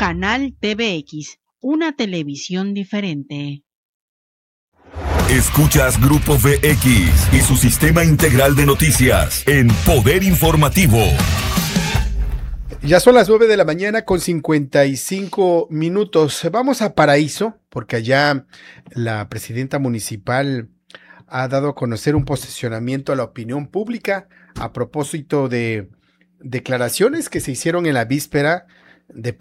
Canal TVX, una televisión diferente. Escuchas Grupo VX y su sistema integral de noticias en Poder Informativo. Ya son las 9 de la mañana con 55 minutos. Vamos a Paraíso, porque allá la presidenta municipal ha dado a conocer un posicionamiento a la opinión pública a propósito de declaraciones que se hicieron en la víspera de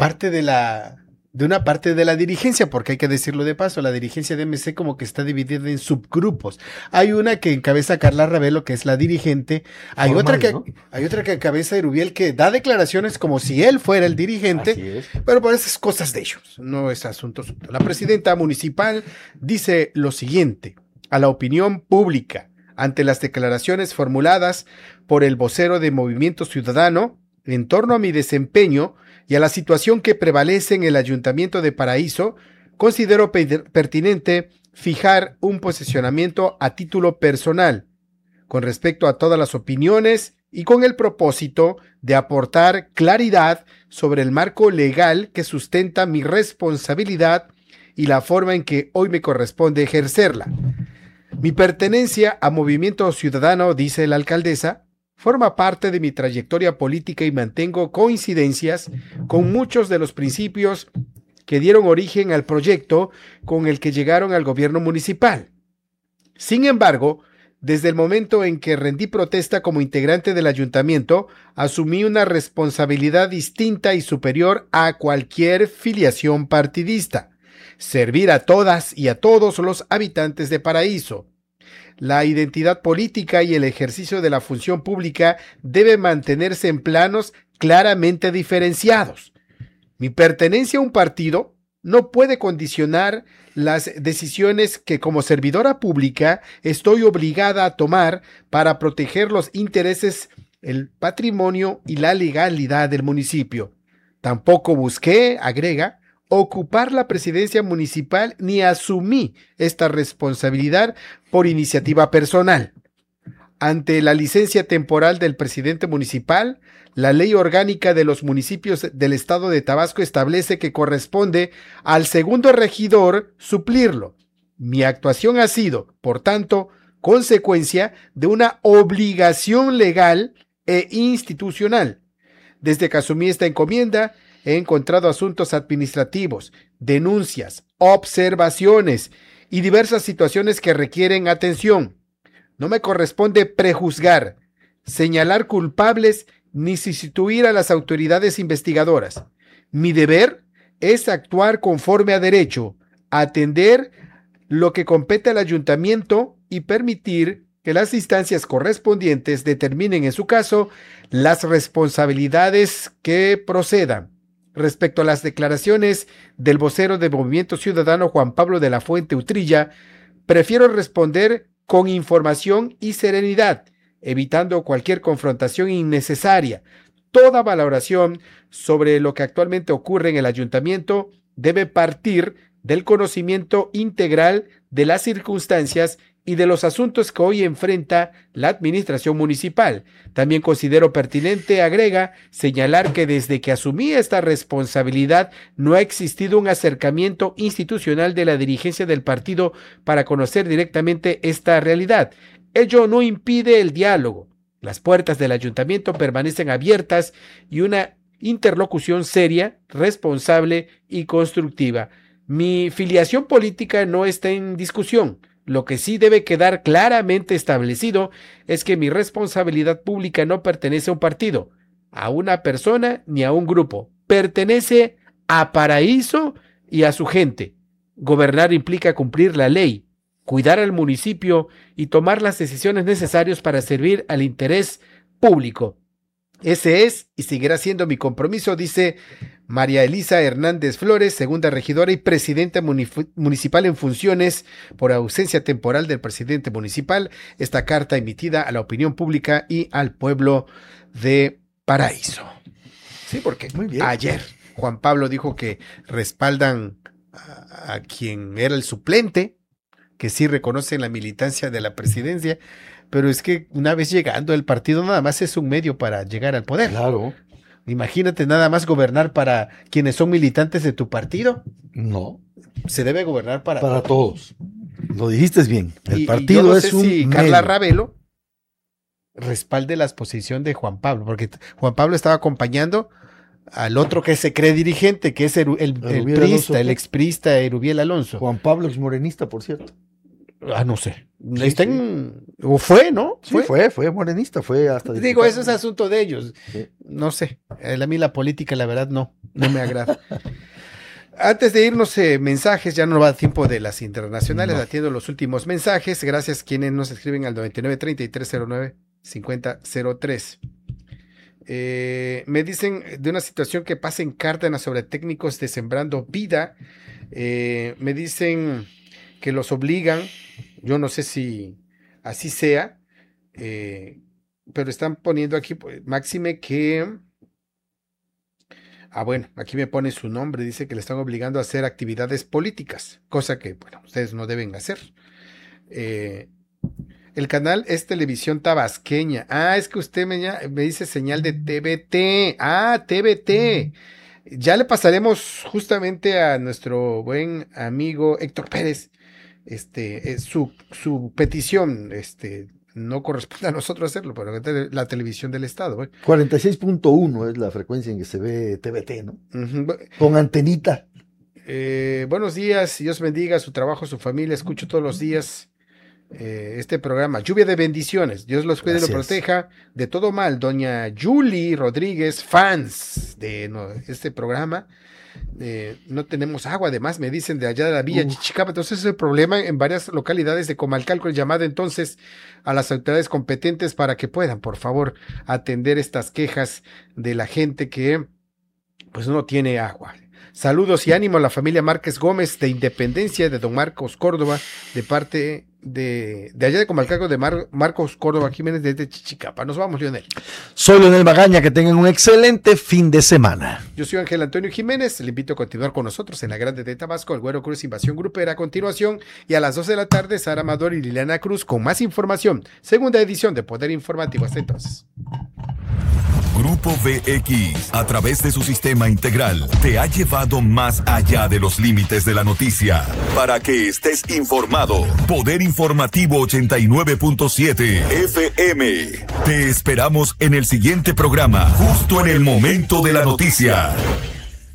una parte de la dirigencia, porque hay que decirlo de paso, la dirigencia de MC como que está dividida en subgrupos. Hay una que encabeza Carla Ravelo, que es la dirigente, hay otra que encabeza Erubiel, que da declaraciones como si él fuera el dirigente, pero por esas cosas de ellos, no es asunto suyo. La presidenta municipal dice lo siguiente a la opinión pública ante las declaraciones formuladas por el vocero de Movimiento Ciudadano en torno a mi desempeño y a la situación que prevalece en el Ayuntamiento de Paraíso. Considero pertinente fijar un posicionamiento a título personal con respecto a todas las opiniones y con el propósito de aportar claridad sobre el marco legal que sustenta mi responsabilidad y la forma en que hoy me corresponde ejercerla. Mi pertenencia a Movimiento Ciudadano, dice la alcaldesa, forma parte de mi trayectoria política y mantengo coincidencias con muchos de los principios que dieron origen al proyecto con el que llegaron al gobierno municipal. Sin embargo, desde el momento en que rendí protesta como integrante del ayuntamiento, asumí una responsabilidad distinta y superior a cualquier filiación partidista: servir a todas y a todos los habitantes de Paraíso. La identidad política y el ejercicio de la función pública deben mantenerse en planos claramente diferenciados. Mi pertenencia a un partido no puede condicionar las decisiones que como servidora pública estoy obligada a tomar para proteger los intereses, el patrimonio y la legalidad del municipio. Tampoco busqué, agrega, ocupar la presidencia municipal ni asumí esta responsabilidad por iniciativa personal. Ante la licencia temporal del presidente municipal, la ley orgánica de los municipios del estado de Tabasco establece que corresponde al segundo regidor suplirlo. Mi actuación ha sido, por tanto, consecuencia de una obligación legal e institucional. Desde que asumí esta encomienda, he encontrado asuntos administrativos, denuncias, observaciones y diversas situaciones que requieren atención. No me corresponde prejuzgar, señalar culpables ni sustituir a las autoridades investigadoras. Mi deber es actuar conforme a derecho, atender lo que compete al ayuntamiento y permitir que las instancias correspondientes determinen en su caso las responsabilidades que procedan. Respecto a las declaraciones del vocero de Movimiento Ciudadano Juan Pablo de la Fuente Utrilla, prefiero responder con información y serenidad, evitando cualquier confrontación innecesaria. Toda valoración sobre lo que actualmente ocurre en el ayuntamiento debe partir del conocimiento integral de las circunstancias y de los asuntos que hoy enfrenta la administración municipal. También considero pertinente, agrega, señalar que desde que asumí esta responsabilidad no ha existido un acercamiento institucional de la dirigencia del partido para conocer directamente esta realidad. Ello no impide el diálogo. Las puertas del ayuntamiento permanecen abiertas y una interlocución seria, responsable y constructiva. Mi filiación política no está en discusión. Lo que sí debe quedar claramente establecido es que mi responsabilidad pública no pertenece a un partido, a una persona ni a un grupo. Pertenece a Paraíso y a su gente. Gobernar implica cumplir la ley, cuidar al municipio y tomar las decisiones necesarias para servir al interés público. Ese es y seguirá siendo mi compromiso, dice María Elisa Hernández Flores, segunda regidora y presidenta municipal en funciones por ausencia temporal del presidente municipal. Esta carta emitida a la opinión pública y al pueblo de Paraíso. Sí, porque muy bien. Ayer Juan Pablo dijo que respaldan a quien era el suplente, que sí reconocen la militancia de la presidencia, pero es que una vez llegando el partido nada más es un medio para llegar al poder. Claro. Imagínate nada más gobernar para quienes son militantes de tu partido. No. Se debe gobernar para todos. Lo dijiste bien. El partido yo no es sé un si Carla medio. Ravelo respalde la exposición de Juan Pablo, porque Juan Pablo estaba acompañando al otro que se cree dirigente, que es el priista, el expriista Erubiel Alonso. Juan Pablo es morenista, por cierto. No sé. Sí, o fue, ¿no? Sí, fue morenista, fue hasta... Digo, eso es asunto de ellos. Sí. No sé. A mí la política, la verdad, no me agrada. Antes de irnos, mensajes, ya no va a tiempo de las internacionales, atiendo los últimos mensajes. Gracias a quienes nos escriben al 9933095003. Me dicen de una situación que pasa en Cárdenas sobre técnicos de Sembrando Vida. Me dicen que los obligan, yo no sé si así sea, pero están poniendo aquí, máxime que... bueno, aquí me pone su nombre, dice que le están obligando a hacer actividades políticas, cosa que, bueno, ustedes no deben hacer. El canal es Televisión Tabasqueña. Es que usted me dice señal de TVT. TVT. Ya le pasaremos justamente a nuestro buen amigo Héctor Pérez su petición. No corresponde a nosotros hacerlo, pero la televisión del Estado. 46.1 es la frecuencia en que se ve TVT, ¿no? Con antenita. Buenos días, Dios bendiga su trabajo, su familia. Escucho todos los días este programa. Lluvia de bendiciones. Dios los cuide y los proteja de todo mal. Doña Julie Rodríguez, fans de este programa. No tenemos agua, además me dicen de allá de la Villa Chichicapa. Entonces es el problema en varias localidades de Comalcalco. El llamado entonces a las autoridades competentes para que puedan, por favor, atender estas quejas de la gente que pues no tiene agua. Saludos y ánimo a la familia Márquez Gómez de Independencia, de don Marcos Córdoba, de parte de allá de Comalcalco, de Marcos Córdoba Jiménez, desde Chichicapa. Nos vamos, Leonel. Soy Leonel Magaña, que tengan un excelente fin de semana. Yo soy Ángel Antonio Jiménez, le invito a continuar con nosotros en la Grande de Tabasco, el Güero Cruz Invasión Grupera a continuación, y a las 12 de la tarde, Sara Amador y Liliana Cruz con más información. Segunda edición de Poder Informativo. Hasta entonces. Grupo VX, a través de su sistema integral, te ha llevado más allá de los límites de la noticia para que estés informado. Poder Informativo 89.7 FM. Te esperamos en el siguiente programa, justo en el momento de la noticia.